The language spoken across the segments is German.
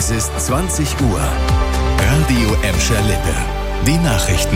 Es ist 20 Uhr. Radio Emscher Lippe. Die Nachrichten.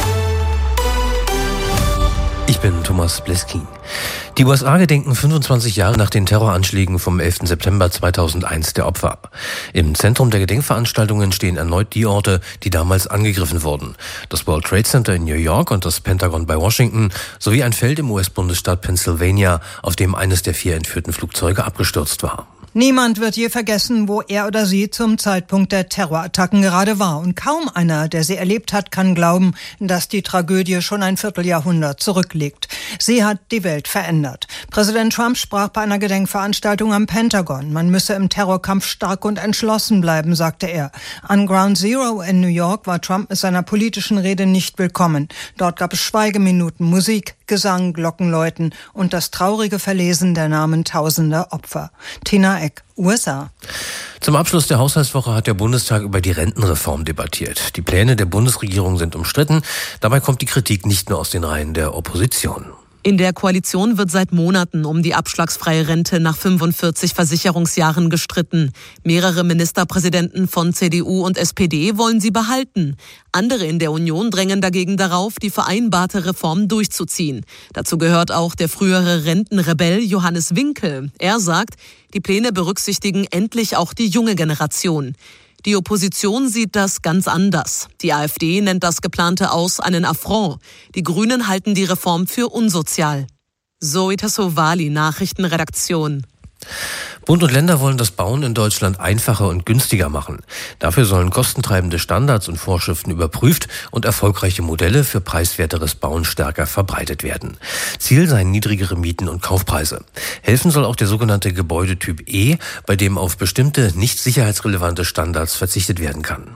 Ich bin Thomas Bleskin. Die USA gedenken 25 Jahre nach den Terroranschlägen vom 11. September 2001 der Opfer. Im Zentrum der Gedenkveranstaltungen stehen erneut die Orte, die damals angegriffen wurden. Das World Trade Center in New York und das Pentagon bei Washington sowie ein Feld im US-Bundesstaat Pennsylvania, auf dem eines der 4 entführten Flugzeuge abgestürzt war. Niemand wird je vergessen, wo er oder sie zum Zeitpunkt der Terrorattacken gerade war. Und kaum einer, der sie erlebt hat, kann glauben, dass die Tragödie schon ein Vierteljahrhundert zurückliegt. Sie hat die Welt verändert. Präsident Trump sprach bei einer Gedenkveranstaltung am Pentagon. Man müsse im Terrorkampf stark und entschlossen bleiben, sagte er. An Ground Zero in New York war Trump mit seiner politischen Rede nicht willkommen. Dort gab es Schweigeminuten, Musik, Gesang, Glockenläuten und das traurige Verlesen der Namen tausender Opfer. Tina Eck, USA. Zum Abschluss der Haushaltswoche hat der Bundestag über die Rentenreform debattiert. Die Pläne der Bundesregierung sind umstritten. Dabei kommt die Kritik nicht nur aus den Reihen der Opposition. In der Koalition wird seit Monaten um die abschlagsfreie Rente nach 45 Versicherungsjahren gestritten. Mehrere Ministerpräsidenten von CDU und SPD wollen sie behalten. Andere in der Union drängen dagegen darauf, die vereinbarte Reform durchzuziehen. Dazu gehört auch der frühere Rentenrebell Johannes Winkel. Er sagt, die Pläne berücksichtigen endlich auch die junge Generation. Die Opposition sieht das ganz anders. Die AfD nennt das geplante Aus einen Affront. Die Grünen halten die Reform für unsozial. Zoe Tassovali, Nachrichtenredaktion. Bund und Länder wollen das Bauen in Deutschland einfacher und günstiger machen. Dafür sollen kostentreibende Standards und Vorschriften überprüft und erfolgreiche Modelle für preiswerteres Bauen stärker verbreitet werden. Ziel seien niedrigere Mieten und Kaufpreise. Helfen soll auch der sogenannte Gebäudetyp E, bei dem auf bestimmte nicht sicherheitsrelevante Standards verzichtet werden kann.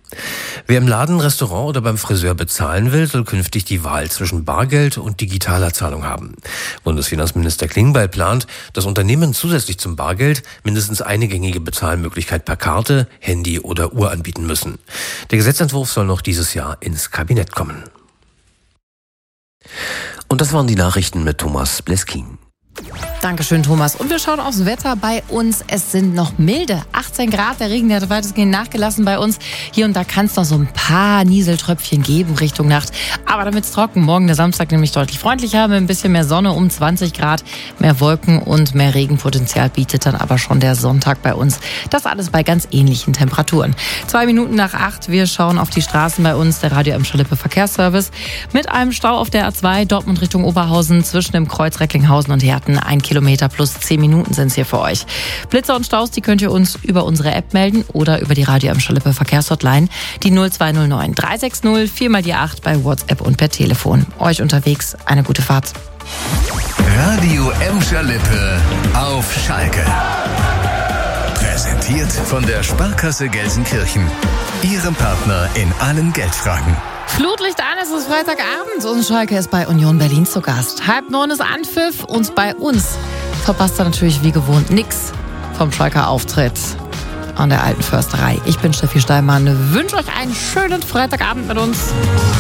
Wer im Laden, Restaurant oder beim Friseur bezahlen will, soll künftig die Wahl zwischen Bargeld und digitaler Zahlung haben. Bundesfinanzminister Klingbeil plant, dass Unternehmen zusätzlich zum Bargeld mindestens eine gängige Bezahlmöglichkeit per Karte, Handy oder Uhr anbieten müssen. Der Gesetzentwurf soll noch dieses Jahr ins Kabinett kommen. Und das waren die Nachrichten mit Thomas Bleskin. Dankeschön, Thomas. Und wir schauen aufs Wetter bei uns. Es sind noch milde 18 Grad. Der Regen hat weitestgehend nachgelassen bei uns. Hier und da kann es noch so ein paar Nieseltröpfchen geben Richtung Nacht. Aber damit es trocken. Morgen der Samstag nämlich deutlich freundlicher mit ein bisschen mehr Sonne um 20 Grad. Mehr Wolken und mehr Regenpotenzial bietet dann aber schon der Sonntag bei uns. Das alles bei ganz ähnlichen Temperaturen. 2 Minuten nach 8. Wir schauen auf die Straßen bei uns. Der Radio Emscher Lippe Verkehrsservice. Mit einem Stau auf der A2 Dortmund Richtung Oberhausen zwischen dem Kreuz Recklinghausen und Herten. 1 Kilometer plus 10 Minuten sind es hier für euch. Blitzer und Staus, die könnt ihr uns über unsere App melden oder über die Radio Emscher Lippe Verkehrshotline, die 0209 360 4 mal die 8 bei WhatsApp und per Telefon. Euch unterwegs eine gute Fahrt. Radio Emscher Lippe auf Schalke. Präsentiert von der Sparkasse Gelsenkirchen. Ihrem Partner in allen Geldfragen. Flutlicht an, es ist Freitagabend und Schalke ist bei Union Berlin zu Gast. 8:30 ist Anpfiff und bei uns verpasst er natürlich wie gewohnt nix vom Schalker Auftritt an der Alten Försterei. Ich bin Steffi Steinmann, wünsche euch einen schönen Freitagabend mit uns.